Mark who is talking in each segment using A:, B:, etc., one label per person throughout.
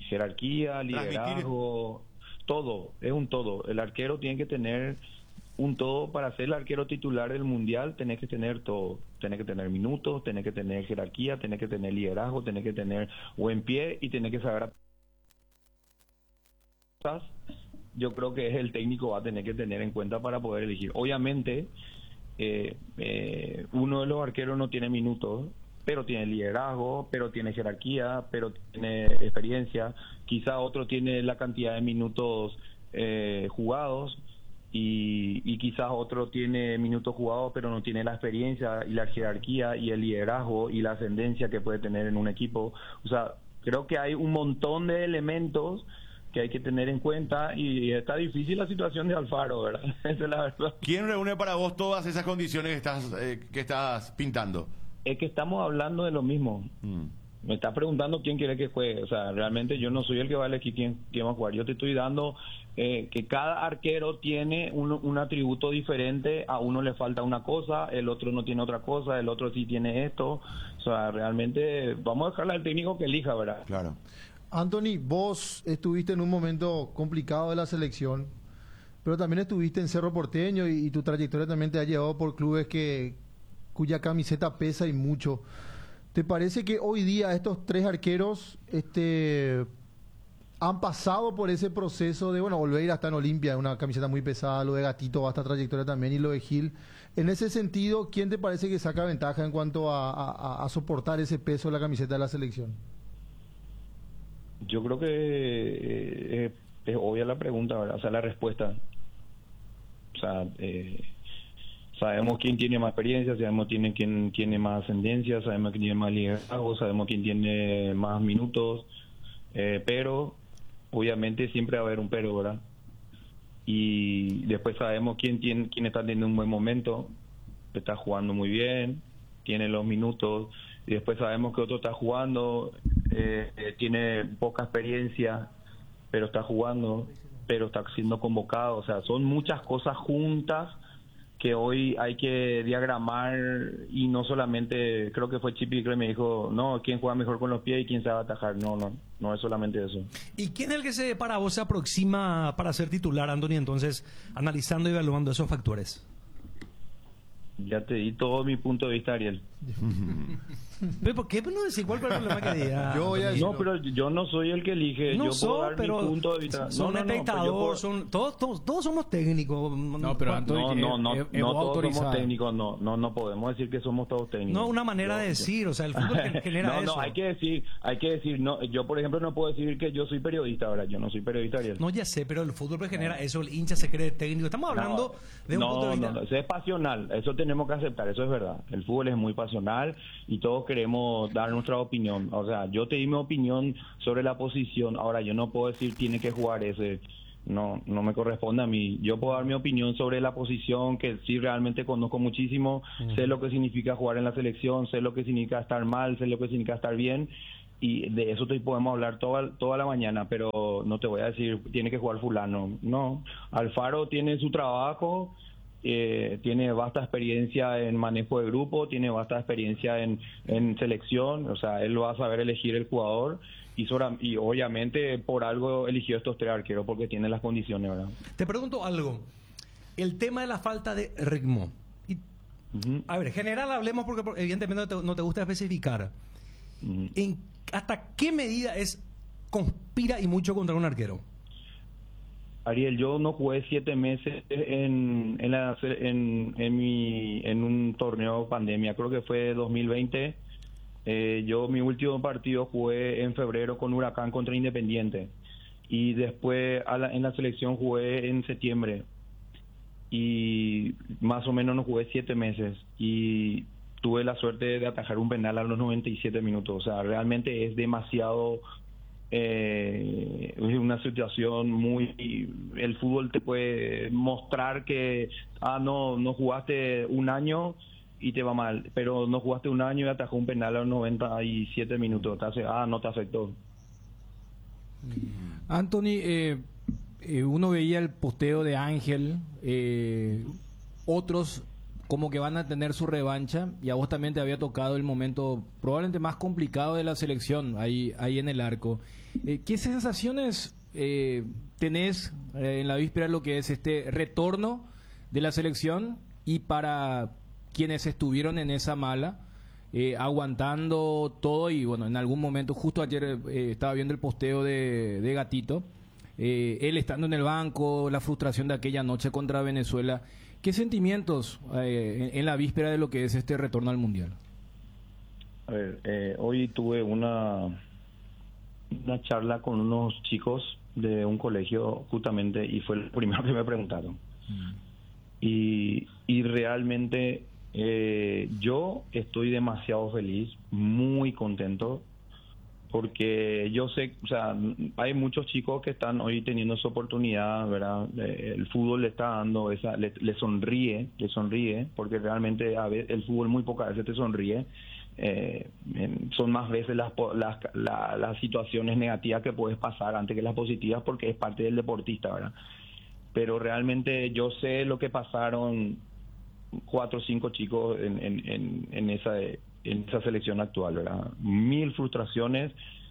A: jerarquía, liderazgo, todo, es un todo. El arquero tiene que tener un todo. Para ser el arquero titular del mundial tenés que tener todo. Tenés que tener minutos, tenés que tener jerarquía, tenés que tener liderazgo, tenés que tener buen pie y tenés que saber. Yo creo que el técnico va a tener que tener en cuenta para poder elegir. Obviamente, uno de los arqueros no tiene minutos, pero tiene liderazgo, pero tiene jerarquía, pero tiene experiencia. Quizá otro tiene la cantidad de minutos jugados y quizás otro tiene minutos jugados, pero no tiene la experiencia y la jerarquía y el liderazgo y la ascendencia que puede tener en un equipo. O sea, creo que hay un montón de elementos que hay que tener en cuenta y está difícil la situación de Alfaro, ¿verdad? Esa es la verdad.
B: ¿Quién reúne para vos todas esas condiciones que estás pintando?
A: Es que estamos hablando de lo mismo. Me está preguntando quién quiere que juegue. O sea, realmente yo no soy el que va a elegir quién va a jugar. Yo te estoy dando que cada arquero tiene un atributo diferente. A uno le falta una cosa, el otro no tiene otra cosa, el otro sí tiene esto. O sea, realmente vamos a dejarle al técnico que elija, ¿verdad?
B: Claro.
C: Anthony, vos estuviste en un momento complicado de la selección, pero también estuviste en Cerro Porteño y tu trayectoria también te ha llevado por clubes cuya camiseta pesa y mucho. ¿Te parece que hoy día estos tres arqueros han pasado por ese proceso de, bueno, Olveira está en Olimpia, una camiseta muy pesada, lo de Gatito va a esta trayectoria también y lo de Gil? En ese sentido, ¿quién te parece que saca ventaja en cuanto a soportar ese peso de la camiseta de la selección?
A: Yo creo que es obvia la pregunta, ¿verdad? O sea, la respuesta. O sea, sabemos quién tiene más experiencia, sabemos quién tiene más ascendencia, sabemos quién tiene más liderazgo, sabemos quién tiene más minutos, pero obviamente siempre va a haber un pero, ¿verdad? Y después sabemos quién está teniendo un buen momento, está jugando muy bien, tiene los minutos, y después sabemos que otro está jugando, tiene poca experiencia, pero está jugando, pero está siendo convocado. O sea, son muchas cosas juntas que hoy hay que diagramar y no solamente, creo que fue Chipi que me dijo, no, quién juega mejor con los pies y quién sabe atajar. No es solamente eso.
D: ¿Y quién es el que para vos se aproxima para ser titular, Anthony, entonces, analizando y evaluando esos factores?
A: Ya te di todo mi punto de vista, Ariel.
D: ¿Pero por qué no decir cuál fue el problema que diga?
A: No, pero yo no soy el que elige.
D: No
A: yo puedo dar mi punto de vista.
D: Son espectadores, todos somos técnicos.
E: No, pero Antonio,
A: no todos somos técnicos. No podemos decir que somos todos técnicos.
D: No, una manera de decir, o sea, el fútbol genera eso.
A: No, hay que decir, no, yo por ejemplo no puedo decir que yo soy periodista ahora, yo no soy periodista, Ariel.
D: No, ya sé, pero el fútbol genera eso, el hincha se cree técnico. Estamos hablando de un punto de vista.
A: No, eso es pasional, eso tenemos que aceptar, eso es verdad. El fútbol es muy pasional y todos queremos dar nuestra opinión. O sea, yo te di mi opinión sobre la posición. Ahora, yo no puedo decir tiene que jugar ese. No me corresponde a mí. Yo puedo dar mi opinión sobre la posición, que sí realmente conozco muchísimo. Sé lo que significa jugar en la selección, sé lo que significa estar mal, sé lo que significa estar bien. Y de eso te podemos hablar toda la mañana, pero no te voy a decir tiene que jugar fulano. No. Alfaro tiene su trabajo. Tiene vasta experiencia en manejo de grupo, tiene vasta experiencia en selección, o sea, él va a saber elegir el jugador y obviamente por algo eligió estos tres arqueros porque tiene las condiciones, ¿verdad?
D: Te pregunto algo, el tema de la falta de ritmo. A ver, en general hablemos porque evidentemente no te gusta especificar. ¿Hasta qué medida conspira y mucho contra un arquero?
A: Ariel, yo no jugué 7 meses en un torneo pandemia, creo que fue 2020. Mi último partido jugué en febrero con Huracán contra Independiente y después en la selección jugué en septiembre y más o menos no jugué 7 meses y tuve la suerte de atajar un penal a los 97 minutos. O sea, realmente es demasiado. Es una situación el fútbol te puede mostrar que no jugaste un año y te va mal, pero no jugaste un año y atajó un penal a los 97 minutos, no te afectó.
E: Anthony, uno veía el posteo de Ángel, otros como que van a tener su revancha, y a vos también te había tocado el momento probablemente más complicado de la selección, ahí en el arco. ¿Qué sensaciones tenés en la víspera de lo que es este retorno de la selección, y para quienes estuvieron en esa mala, aguantando todo? Y bueno, en algún momento, justo ayer estaba viendo el posteo de Gatito, él estando en el banco, la frustración de aquella noche contra Venezuela. ¿Qué sentimientos en la víspera de lo que es este retorno al Mundial?
A: A ver, hoy tuve una charla con unos chicos de un colegio justamente, y fue lo primero que me preguntaron. Y realmente yo estoy demasiado feliz, muy contento, porque yo sé, o sea, hay muchos chicos que están hoy teniendo esa oportunidad, ¿verdad? El fútbol le está dando esa, le sonríe, porque realmente a veces el fútbol muy pocas veces te sonríe. Son más veces las situaciones negativas que puedes pasar antes que las positivas, porque es parte del deportista, ¿verdad? Pero realmente yo sé lo que pasaron 4 o 5 chicos en esa selección actual, ¿verdad? 1000 frustraciones,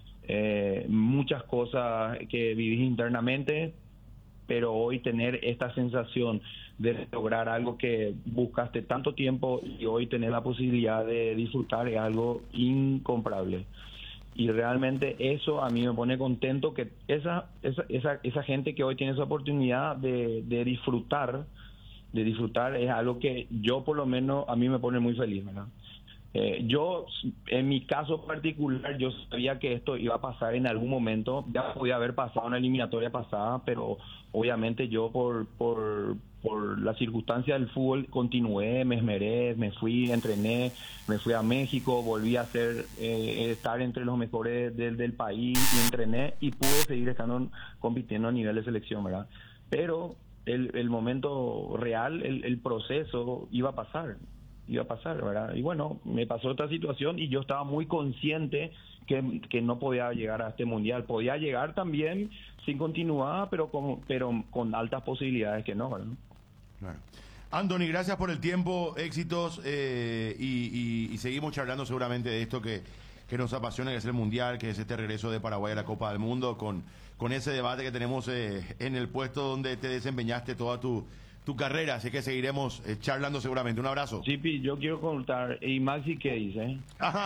A: muchas cosas que vivís internamente, pero hoy tener esta sensación de lograr algo que buscaste tanto tiempo y hoy tener la posibilidad de disfrutar es algo incomparable. Y realmente eso a mí me pone contento, que esa gente que hoy tiene esa oportunidad de disfrutar es algo que yo, por lo menos, a mí me pone muy feliz, ¿verdad? Yo, en mi caso particular, yo sabía que esto iba a pasar en algún momento. Ya podía haber pasado en la eliminatoria pasada, pero obviamente yo por la circunstancia del fútbol continué, me esmeré, me fui, entrené, me fui a México, volví a estar entre los mejores del país, y entrené y pude seguir compitiendo a nivel de selección, ¿verdad? Pero el momento real, el proceso iba a pasar, ¿verdad? Y bueno, me pasó esta situación y yo estaba muy consciente que no podía llegar a este mundial. Podía llegar también sin continuar, pero con altas posibilidades que no, ¿verdad?
B: Claro. Anthony, gracias por el tiempo, éxitos, y seguimos charlando seguramente de esto que nos apasiona, que es el mundial, que es este regreso de Paraguay a la Copa del Mundo, con ese debate que tenemos en el puesto donde te desempeñaste toda tu carrera, así que seguiremos charlando seguramente. Un abrazo.
A: Chipi, yo quiero contar, ¿y Maxi qué dice?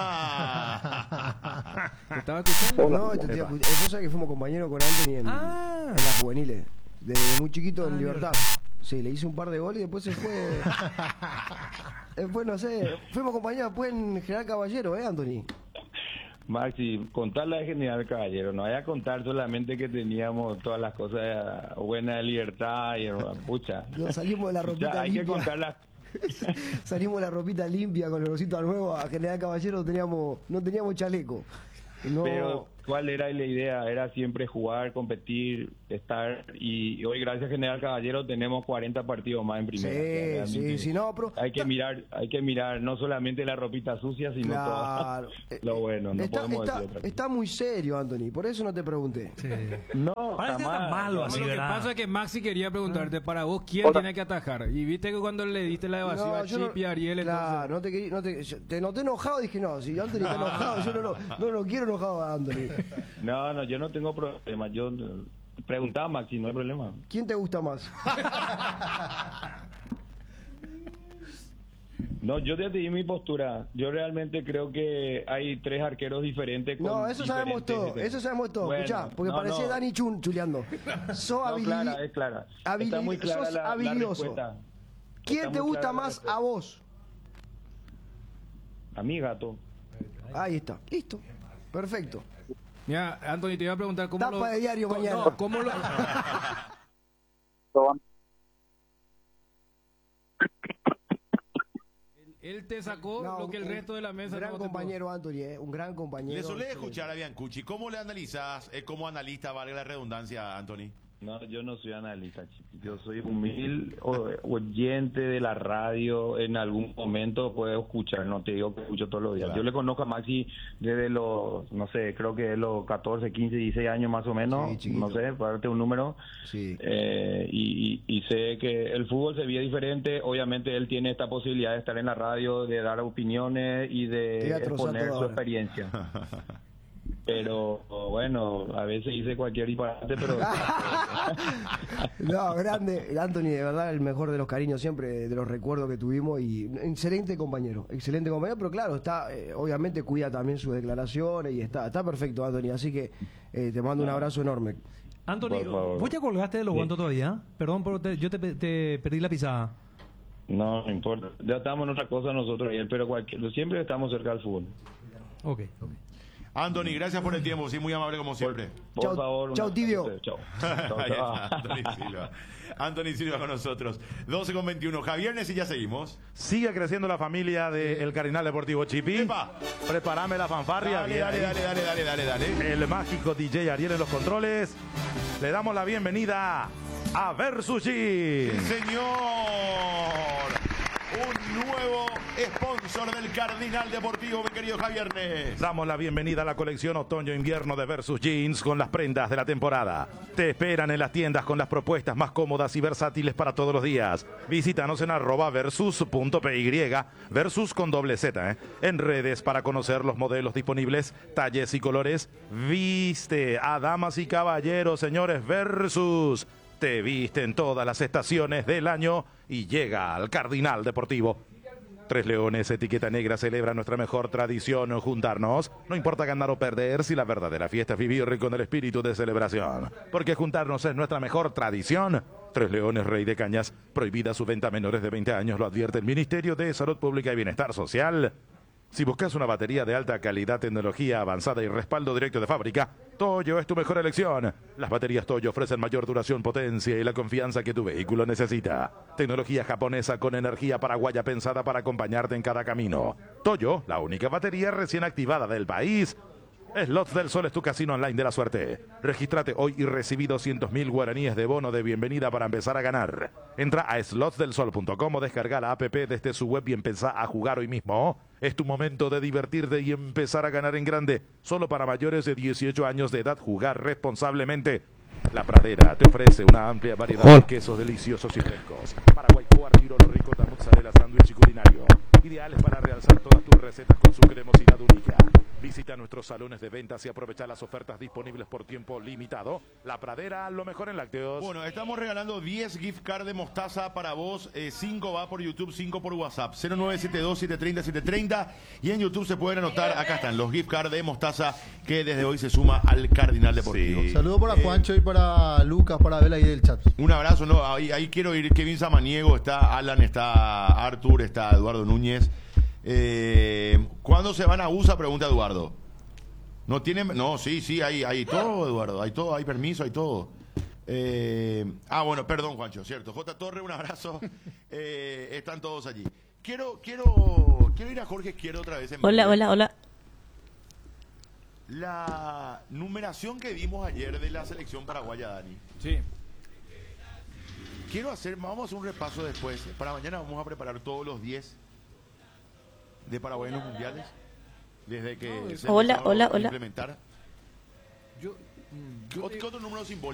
E: ¿Te estaba escuchando?
F: No, eso es que fuimos compañeros con Anthony en las juveniles, desde muy chiquito en Libertad. Sí, le hice un par de goles y después se fue. Después, no sé, fuimos compañeros después en General Caballero, Anthony.
A: Maxi, contarla de General Caballero, no vaya a contar solamente que teníamos todas las cosas buenas de Libertad y pucha.
F: No, salimos de la ropita
A: hay
F: limpia.
A: Que contarla.
F: Salimos de la ropita limpia con el rosito nuevo a General Caballero, no teníamos chaleco. No.
A: Pero ¿cuál era la idea? Era siempre jugar, competir, estar, y hoy gracias a General Caballero tenemos 40 partidos más en primera.
F: Sí, no, pero
A: hay que mirar no solamente la ropita sucia, sino
F: claro,
A: todo lo bueno. No podemos decir otra cosa.
F: Está muy serio, Anthony, por eso no te pregunté.
D: Sí.
A: No,
D: parece tan malo así,
E: Lo que
D: ¿verdad?
E: pasa es que Maxi quería preguntarte para vos quién tiene que atajar, y viste que cuando le diste la evasión a Chip y Ariel,
F: claro, te noté enojado, dije no, si Anthony está enojado, yo no lo quiero enojado a Anthony.
A: No, yo no tengo problema. Yo preguntaba a Maxi, no hay problema.
F: ¿Quién te gusta más?
A: No, yo te di mi postura. Yo realmente creo que hay 3 arqueros diferentes.
F: No, eso sabemos todo. Bueno, escuchá, porque parecía Dani chuleando.
A: Es clara. Está muy clara
F: sos
A: la
F: habilidoso.
A: respuesta.
F: ¿Quién te gusta más a vos?
A: A mí, Gato.
F: Ahí está, listo. Perfecto.
E: Mira, Anthony, te iba a preguntar cómo
F: Tapa de diario mañana.
E: No, ¿cómo lo... Él te sacó lo que el resto de la mesa...
F: Un gran compañero, Anthony, un gran compañero.
B: Le solé escuchar a Biancucci. ¿Cómo le analizas, como analista, valga la redundancia, Anthony?
A: No, yo no soy analista, Chipi. Yo soy humilde oyente de la radio. En algún momento puedo escuchar, no te digo que escucho todos los días.
B: Claro.
A: Yo le conozco a Maxi desde los, no sé, creo que de los 14, 15, 16 años más o menos.
F: Sí, chiquito.
A: No sé, para darte un número.
F: Sí.
A: Y sé que el fútbol se veía diferente. Obviamente él tiene esta posibilidad de estar en la radio, de dar opiniones y
F: Te
A: de
F: voy a trozar
A: exponer
F: todo
A: su
F: ahora.
A: experiencia. Pero bueno, a veces hice cualquier disparate, pero
F: No, grande, Anthony, de verdad, el mejor de los cariños siempre, de los recuerdos que tuvimos y excelente compañero, pero claro, está, obviamente cuida también sus declaraciones y está perfecto, Anthony, así que te mando un abrazo enorme.
D: Anthony,
A: Por favor.
D: ¿vos ya colgaste de los
A: Sí.
D: guantos todavía? Perdón, pero yo te perdí la pisada.
A: no importa. Ya estamos en otra cosa nosotros ayer, pero siempre estamos cerca del fútbol.
D: Ok.
B: Anthony, gracias por el tiempo, sí, muy amable como siempre.
A: Por
F: Chau,
A: favor.
F: chau, tibio.
A: Chau.
B: Ahí está, Anthony Silva. Anthony Silva con nosotros. 12:21. Javier Nes y ya seguimos.
G: Sigue creciendo la familia del Cardinal Deportivo Chipi.
B: Epa.
G: Prepárame la fanfarria.
B: Dale,
G: Bien
B: dale,
G: ahí.
B: dale.
G: El mágico DJ Ariel en los controles. Le damos la bienvenida a Versus Jeans.
B: Sí, señor. Un nuevo sponsor del Cardinal Deportivo, mi querido Javier Nes.
G: Damos la bienvenida a la colección otoño-invierno de Versus Jeans con las prendas de la temporada. Te esperan en las tiendas con las propuestas más cómodas y versátiles para todos los días. Visítanos en @versus.py, Versus con doble Z, en redes para conocer los modelos disponibles, talles y colores. Viste a damas y caballeros, señores, Versus. Te viste en todas las estaciones del año y llega al Cardinal Deportivo. Tres Leones, etiqueta negra, celebra nuestra mejor tradición, juntarnos. No importa ganar o perder, si la verdadera fiesta es vivir con el espíritu de celebración. Porque juntarnos es nuestra mejor tradición. Tres Leones, Rey de Cañas, prohibida su venta a menores de 20 años, lo advierte el Ministerio de Salud Pública y Bienestar Social. Si buscas una batería de alta calidad, tecnología avanzada y respaldo directo de fábrica, Toyo es tu mejor elección. Las baterías Toyo ofrecen mayor duración, potencia y la confianza que tu vehículo necesita. Tecnología japonesa con energía paraguaya pensada para acompañarte en cada camino. Toyo, la única batería recién activada del país. Slots del Sol es tu casino online de la suerte. Regístrate hoy y recibí 200.000 guaraníes de bono de bienvenida para empezar a ganar. Entra a slotsdelsol.com o descarga la app desde su web y empezá a jugar hoy mismo. Es tu momento de divertirte y empezar a ganar en grande. Solo para mayores de 18 años de edad, jugar responsablemente. La Pradera te ofrece una amplia variedad de quesos deliciosos y frescos. Paraguay, Tirolo, ricota, mozzarella, sándwich y culinario. Ideales para realzar todas tus recetas con su cremosidad única. Visita nuestros salones de ventas y aprovecha las ofertas disponibles por tiempo limitado. La Pradera, lo mejor en lácteos.
B: Bueno, estamos regalando 10 gift cards de mostaza para vos. 5 va por YouTube, 5 por WhatsApp. 0972-730-730. Y en YouTube se pueden anotar, acá están los gift cards de mostaza que desde hoy se suma al Cardinal Deportivo.
G: Sí.
C: Saludos para Juancho y para Lucas, para Abel ahí del chat.
B: Un abrazo, no, ahí quiero ir. Kevin Samaniego, está Alan, está Artur, está Eduardo Núñez. ¿Cuándo se van a USA? Pregunta Eduardo. No tienen, no, sí, hay todo, Eduardo, hay todo, hay permiso, hay todo. Bueno, perdón, Juancho, cierto. J. Torre, un abrazo. Están todos allí. Quiero ir a Jorge Izquierdo otra vez.
H: Hola.
B: La numeración que vimos ayer de la selección paraguaya, Dani.
E: Sí.
B: Vamos a hacer un repaso después. Para mañana vamos a preparar todos los 10 de Paraguay en los mundiales. Desde que se
H: Hola.
B: implementar. ¿Qué otro número simbólico?